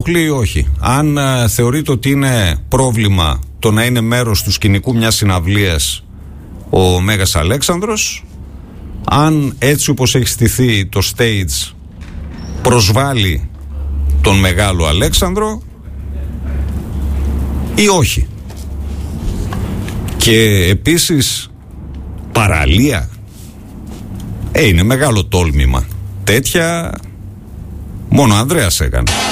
ενοχλεί ή όχι. Αν θεωρείτε ότι είναι πρόβλημα το να είναι μέρος του σκηνικού μιας συναυλίας ο Μέγας Αλέξανδρος, αν έτσι όπως έχει στηθεί το stage προσβάλλει τον Μεγάλο Αλέξανδρο ή όχι. Και επίσης παραλία, είναι μεγάλο τόλμημα. Τέτοια μόνο ο Ανδρέας έκανε.